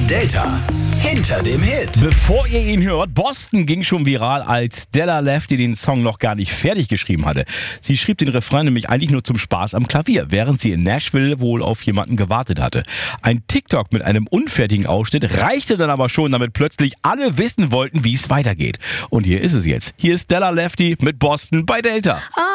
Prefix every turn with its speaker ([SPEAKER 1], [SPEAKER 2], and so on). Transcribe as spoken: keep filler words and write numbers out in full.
[SPEAKER 1] Delta hinter dem Hit.
[SPEAKER 2] Bevor ihr ihn hört, Boston ging schon viral, als Della Lefty den Song noch gar nicht fertig geschrieben hatte. Sie schrieb den Refrain nämlich eigentlich nur zum Spaß am Klavier, während sie in Nashville wohl auf jemanden gewartet hatte. Ein TikTok mit einem unfertigen Ausschnitt reichte dann aber schon, damit plötzlich alle wissen wollten, wie es weitergeht. Und hier ist es jetzt. Hier ist Della Lefty mit Boston bei Delta.